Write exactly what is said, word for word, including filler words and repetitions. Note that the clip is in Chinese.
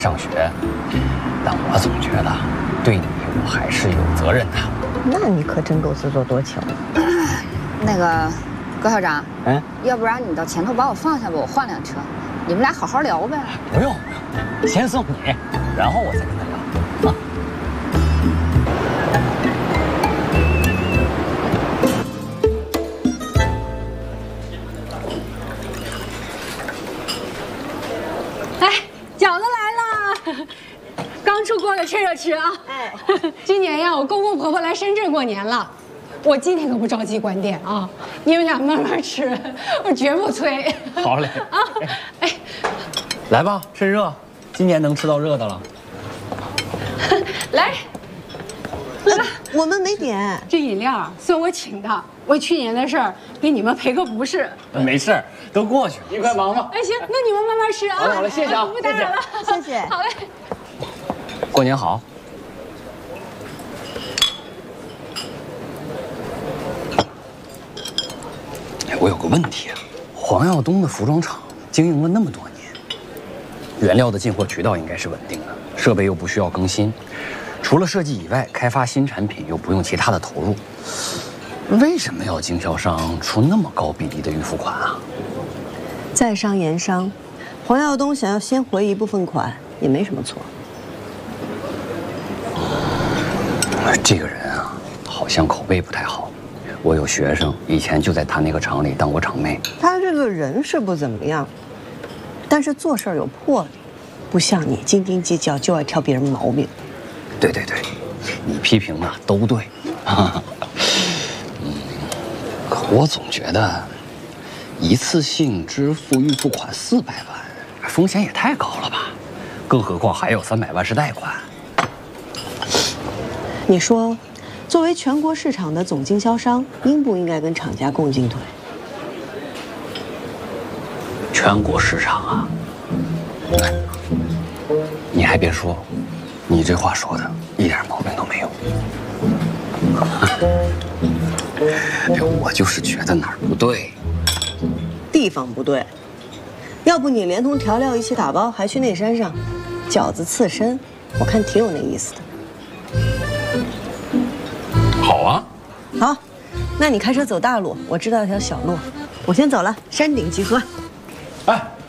上学，但我总觉得对你我还是有责任的。 那你可真够自作多情。 那个高校长， 嗯， 要不然你到前头把我放下吧，我换辆车，你们俩好好聊呗。 不用不用，先送你，然后我再跟他聊啊。 饺子来了，刚出锅的，趁热吃啊！哎，今年呀，我公公婆婆来深圳过年了，我今天可不着急关店啊，你们俩慢慢吃，我绝不催。 好嘞啊！哎，来吧，趁热，今年能吃到热的了。 来，来吧， 我们没点这饮料算我请的，为去年的事儿给你们赔个不是。 没事儿，都过去了，你快忙吧。 哎，行，那你们慢慢吃啊。 好了好了，谢谢啊， 不打扰了， 谢谢。 好嘞。 过年好。哎，我有个问题啊，黄耀东的服装厂经营了那么多年，原料的进货渠道应该是稳定的，设备又不需要更新，除了设计以外，开发新产品又不用其他的投入，为什么要经销商出那么高比例的预付款啊？ 在商言商，黄耀东想要先回一部分款也没什么错。 这个人啊，好像口碑不太好。我有学生以前就在他那个厂里当过厂妹。 他这个人是不怎么样，但是做事有魄力，不像你斤斤计较，就爱挑别人毛病。 对对对，你批评的都对。嗯，可我总觉得，一次性支付预付款四百万，风险也太高了吧？更何况还有三百万是贷款。 你说，作为全国市场的总经销商，应不应该跟厂家共进退？ 全国市场啊，你还别说，你这话说的一点毛病都没有。我就是觉得哪儿不对， 地方不对。要不你连同调料一起打包，还去那山上，饺子刺身，我看挺有那意思的。 好啊， 好，那你开车走大路，我知道一条小路，我先走了，山顶集合。 哎。